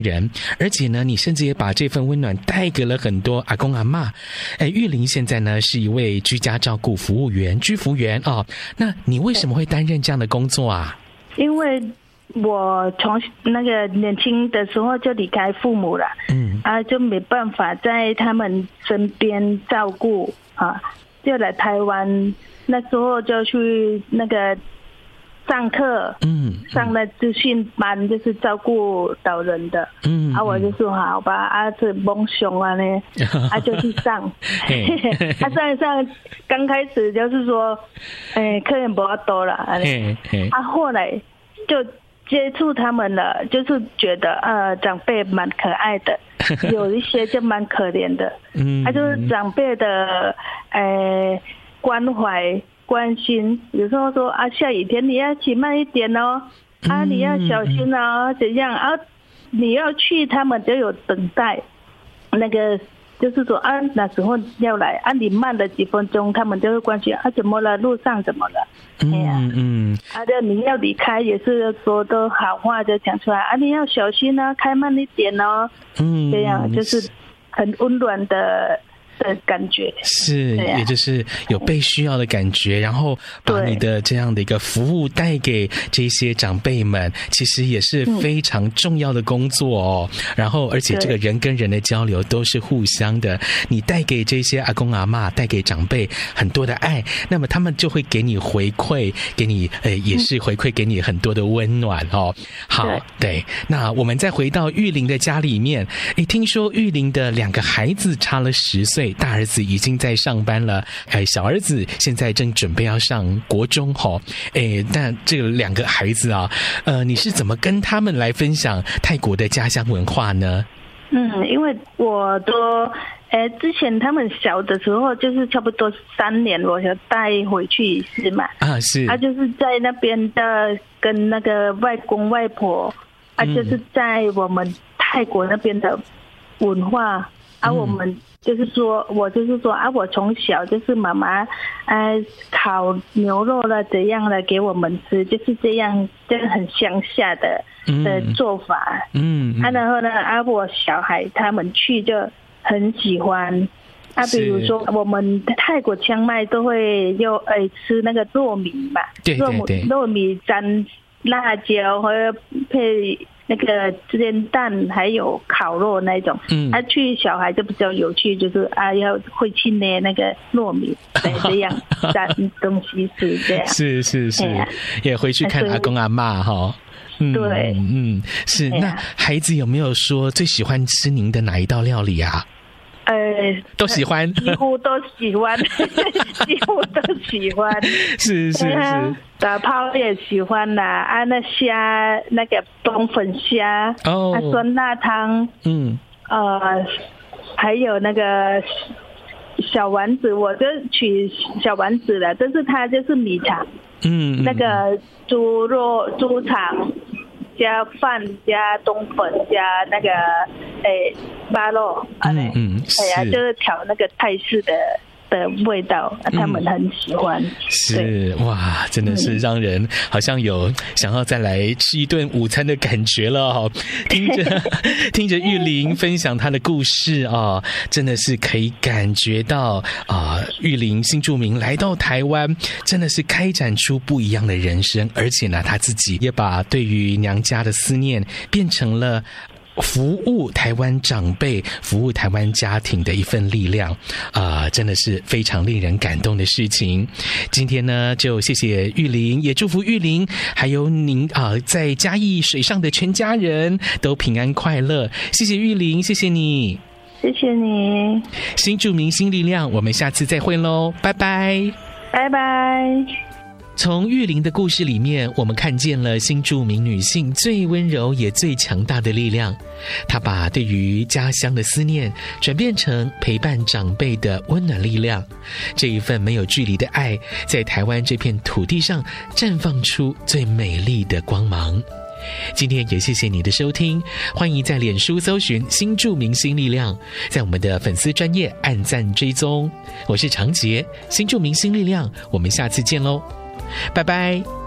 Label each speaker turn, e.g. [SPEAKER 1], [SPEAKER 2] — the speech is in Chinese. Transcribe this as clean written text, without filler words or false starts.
[SPEAKER 1] 人，而且呢，你甚至也把这份温暖带给了很多阿公阿嬷。玉玲现在呢是一位居家照顾服务员、居服员哦。那你为什么会担任这样的工作啊？
[SPEAKER 2] 因为我从那个年轻的时候就离开父母了，就没办法在他们身边照顾啊，就来台湾，那时候就去那个上课，上了资讯班，就是照顾老人的，我就说好吧，这梦想啊呢，就去上，上刚开始就是说，客人不要多了，后来就接触他们了，就是觉得长辈蛮可爱的，有一些就蛮可怜的，就是长辈的关怀。关心，有时候说下雨天你要骑慢一点哦，你要小心哦，怎样你要去，他们就有等待，那个就是说哪时候要来你慢了几分钟，他们就会关心怎么了，路上怎么了，你要离开也是说的好话就讲出来你要小心开慢一点哦，这样就是很温暖的感觉，
[SPEAKER 1] 是，也就是有被需要的感觉，然后把你的这样的一个服务带给这些长辈们，其实也是非常重要的工作哦。然后而且这个人跟人的交流都是互相的，你带给这些阿公阿嬷，带给长辈很多的爱，那么他们就会给你回馈，给你也是回馈给你很多的温暖哦。好，对，那我们再回到玉玲的家里面，听说玉玲的2个孩子差了10岁，大儿子已经在上班了，小儿子现在正准备要上国中但这2个孩子你是怎么跟他们来分享泰国的家乡文化呢？
[SPEAKER 2] 因为我都之前他们小的时候就是差不多3年，我就带回去一次嘛，
[SPEAKER 1] 是
[SPEAKER 2] 就是在那边的跟那个外公外婆就是在我们泰国那边的文化我们就是说我从小就是妈妈烤牛肉了怎样的给我们吃，就是这样，这个很乡下的做法，然后呢我小孩他们去就很喜欢比如说我们泰国清迈都会吃那个糯米嘛，
[SPEAKER 1] 对，
[SPEAKER 2] 糯米沾辣椒和配那个煎蛋还有烤肉那种，去小孩就比较有趣，就是要会去捏那个糯米，这样沾东西吃，这样
[SPEAKER 1] 是，也回去看阿公阿嬷哈。
[SPEAKER 2] 对，
[SPEAKER 1] 是。那孩子有没有说最喜欢吃您的哪一道料理啊？都喜欢，
[SPEAKER 2] 几乎都喜欢，几乎都喜欢。
[SPEAKER 1] 是，
[SPEAKER 2] 打泡也喜欢啦，那虾那个冬粉虾，酸辣汤，还有那个小丸子，我就取小丸子了，但是它就是米肠，那个猪肠。加饭加冬粉加那个巴肉，就是调那个泰式的味道，他们很喜欢。
[SPEAKER 1] 是，哇，真的是让人好像有想要再来吃一顿午餐的感觉了听着玉玲分享她的故事真的是可以感觉到玉玲新住民来到台湾，真的是开展出不一样的人生，而且呢，她自己也把对于娘家的思念变成了服务台湾长辈、服务台湾家庭的一份力量，真的是非常令人感动的事情。今天呢，就谢谢玉玲，也祝福玉玲还有您在嘉义水上的全家人都平安快乐。谢谢玉玲，谢谢你，
[SPEAKER 2] 谢谢你。
[SPEAKER 1] 新住民新力量，我们下次再会咯，拜拜，
[SPEAKER 2] 拜拜。
[SPEAKER 1] 从玉玲的故事里面，我们看见了新住民女性最温柔也最强大的力量。她把对于家乡的思念转变成陪伴长辈的温暖力量。这一份没有距离的爱，在台湾这片土地上绽放出最美丽的光芒。今天也谢谢你的收听，欢迎在脸书搜寻新住民新力量，在我们的粉丝专页按赞追踪。我是长杰，新住民新力量，我们下次见咯，拜拜。